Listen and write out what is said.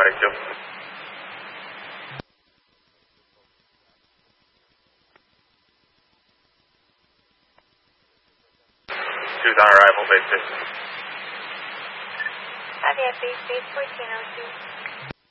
92. Two's on arrival, base 6. Copy at base 1402.